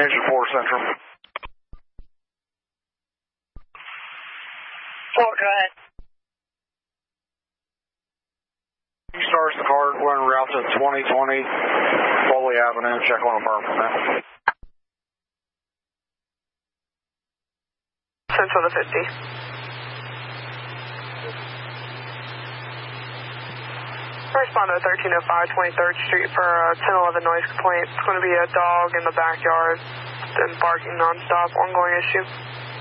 Engine 4 Central. 4, go ahead. Starts the car, we're en route to 2020 Foley Avenue. Check on a firm from that. Central to 50. Respond to 1305 23rd Street for a 1011 noise complaint. It's going to be a dog in the backyard and barking nonstop. Ongoing issue.